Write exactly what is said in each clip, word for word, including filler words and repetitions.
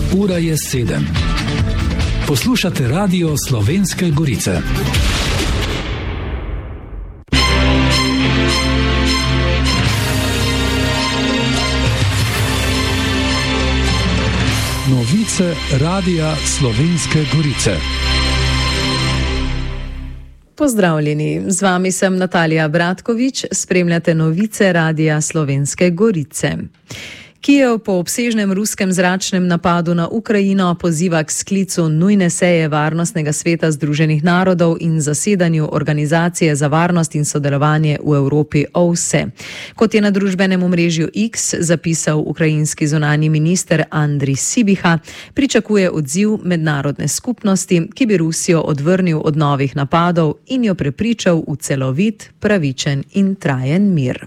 Ura je sedem. Poslušate Radio Slovenske Gorice. Novice Radia Slovenske Gorice. Pozdravljeni, z vami sem Natalija Bratkovič, spremljate novice Radia Slovenske Gorice. Kijev po obsežnem ruskem zračnem napadu na Ukrajino poziva k sklicu nujne seje Varnostnega sveta Združenih narodov in zasedanju Organizacije za varnost in sodelovanje v Evropi O V S E. Kot je na družbenem omrežju X zapisal ukrajinski zunanji minister Andrij Sibiha, pričakuje odziv mednarodne skupnosti, ki bi Rusijo odvrnil od novih napadov in jo prepričal v celovit, pravičen in trajen mir.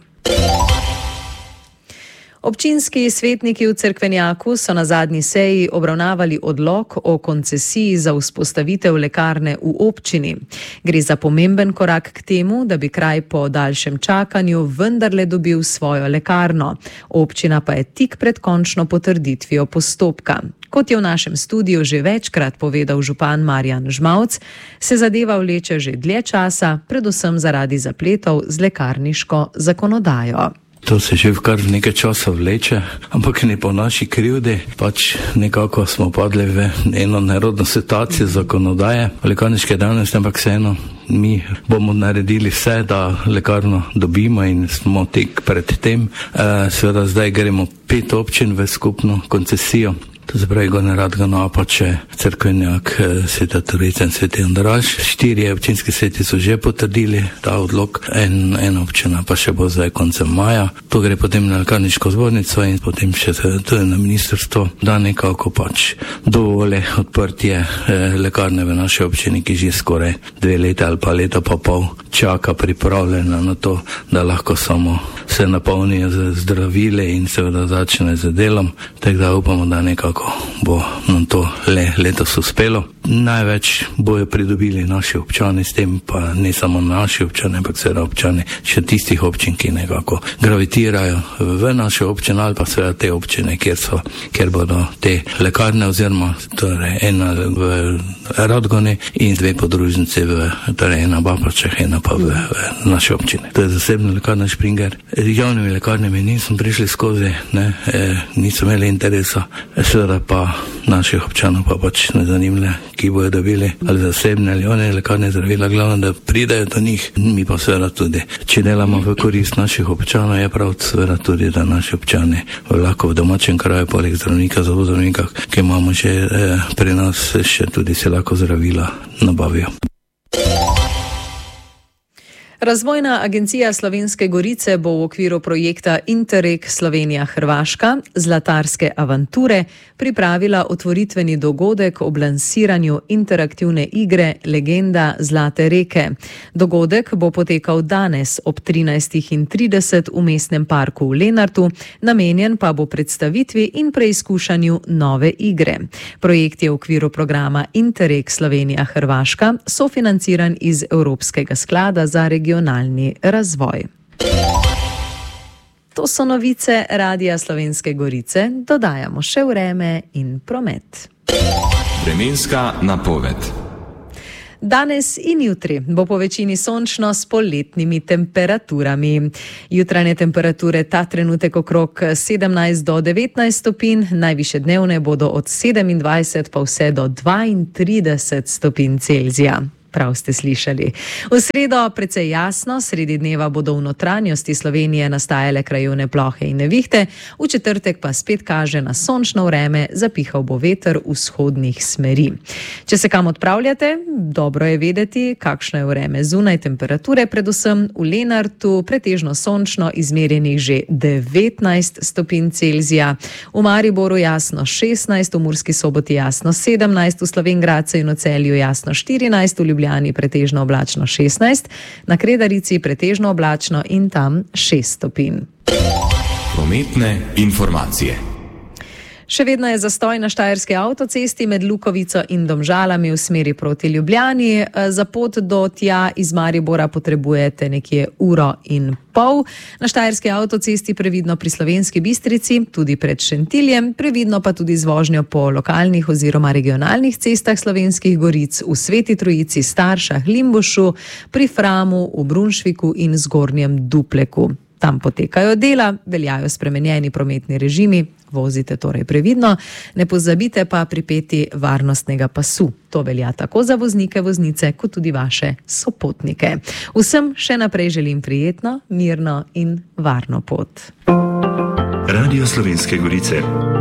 Občinski svetniki v Cerkvenjaku so na zadnji seji obravnavali odlok o koncesiji za vzpostavitev lekarne v občini. Gre za pomemben korak k temu, da bi kraj po daljšem čakanju vendarle dobil svojo lekarno. Občina pa je tik pred končno potrditvijo postopka. Kot je v našem studiu že večkrat povedal župan Marjan Žmavc, se zadeva vleče že dlje časa, predvsem zaradi zapletov z lekarniško zakonodajo. To se že v kar nekaj časa vleče, ampak ne po naši krivdi, pač nekako smo padli v eno nerodno situacijo zakonodaje lekarniške dejavnosti, ampak vseeno mi bomo naredili vse, da lekarno dobimo in smo tek pred tem. E, seveda zdaj gremo pet občin v skupno koncesijo. To se pravi Gornji Radgona, Apače, Cerkvenjak, Sveta Trojica in Sveti Andraž. Štirje občinski sveti so že potrdili ta odlok, en, ena občina pa še bo zdaj koncem maja. To gre potem na lekarniško zbornico in potem še tudi na ministrstvo, da nekako pač dovole odprtje eh, lekarne v naši občini, ki že skoraj dve leta ali pa leta pa pol čaka pripravljena na to, da lahko samo se napolnijo z zdravile in seveda začne z delom. Tako da upamo, da nekako bo nam to le letos uspelo. Največ bojo pridobili naši občani, s tem pa ne samo naši občani, ampak seveda občani še tistih občin, ki nekako gravitirajo v naše občine ali pa seveda te občine, kjer so, kjer bodo te lekarne oziroma torej ena v Radgoni in dve podružnice v, torej ena v Apačah, ena pa v, v naše občine. To je zasebna lekarna Springer. Javnimi lekarnami nismo prišli skozi, ne, e, niso imeli interesa, seveda pa naših občanov pa pač ne zanimlja, ki bojo dobili ali zasebne ali one lekarne zdravila, glavno, da pridajo do njih. Mi pa seveda tudi, če delamo v korist naših občanov, je prav seveda tudi, da naši občani lahko v domačem kraju, poleg zdravnika, zobozdravnika, ki imamo že eh, pri nas, še tudi se lahko zdravila nabavijo. Razvojna agencija Slovenske Gorice bo v okviru projekta Interreg Slovenija-Hrvaška Zlatarske avanture pripravila otvoritveni dogodek ob lansiranju interaktivne igre Legenda Zlate reke. Dogodek bo potekal danes ob trinajst trideset v mestnem parku v Lenartu, namenjen pa bo predstavitvi in preizkušanju nove igre. Projekt je v okviru programa Interreg Slovenija-Hrvaška sofinanciran iz Evropskega sklada za regionalni razvoj. To so novice Radia Slovenske Gorice, dodajamo še vreme in promet. Vremenska napoved. Danes in jutri bo po večini sončno s poletnimi temperaturami. Jutranje temperature ta trenutek okrog sedemnajst do devetnajst stopinj, najvišje dnevne bodo od sedemindvajset pa vse do dvaintrideset stopinj Celzija. Prav ste slišali. V sredo precej jasno, sredi dneva bodo v notranjosti Slovenije nastajale krajevne plohe in nevihte, v četrtek pa spet kaže na sončno vreme, zapihal bo veter vzhodnih smeri. Če se kam odpravljate, dobro je vedeti, kakšno je vreme zunaj, temperature predvsem v Lenartu, pretežno sončno, izmerjenih že devetnajst stopinj Celzija, v Mariboru jasno šestnajst, v Murski Soboti jasno sedemnajst, v Slovenj Gradcu in v Celju jasno štirinajst, v Ljubljani pretežno oblačno šestnajst, na Kredarici pretežno oblačno in tam šest stopinj. Prometne informacije. Še vedno je zastoj na štajerski avtocesti med Lukovico in Domžalami v smeri proti Ljubljani. Za pot do tja iz Maribora potrebujete nekje uro in pol. Na štajerski avtocesti previdno pri Slovenski Bistrici, tudi pred Šentiljem, previdno pa tudi z vožnjo po lokalnih oziroma regionalnih cestah Slovenskih Goric v Sveti Trojici, Staršah, Limbušu, pri Framu, v Brunšviku in Zgornjem Dupleku. Tam potekajo dela, veljajo spremenjeni prometni režimi, vozite torej previdno, ne pozabite pa pripeti varnostnega pasu. To velja tako za voznike, voznice, kot tudi vaše sopotnike. Vsem še naprej želim prijetno, mirno in varno pot. Radio Slovenske Gorice.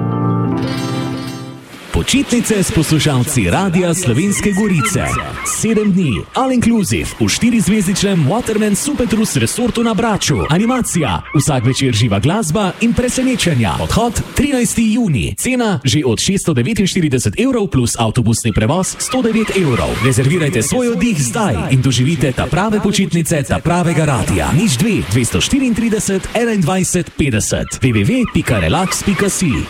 Počitnice s poslušalci Radia Slovenske Gorice. Sedem dni, all inclusive, v štirizvezdičnem Waterman Supertrus resortu na Braču. Animacija, vsak večer živa glasba in presenečenja. Odhod trinajsti junij. Cena že od šeststo devetinštirideset evrov plus avtobusni prevoz sto devet evrov. Rezervirajte svoj oddih zdaj in doživite ta prave počitnice, ta pravega radia. Nič dve, dvesto štiriintrideset, enaindvajset, petdeset. w w w pika relax pika si